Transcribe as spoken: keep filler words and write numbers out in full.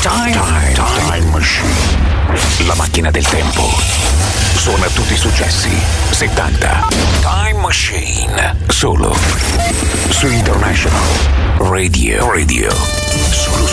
Time, time, time machine. La macchina del tempo. Suona tutti i successi settanta. Time Machine. Solo su International Radio. Radio. Solo su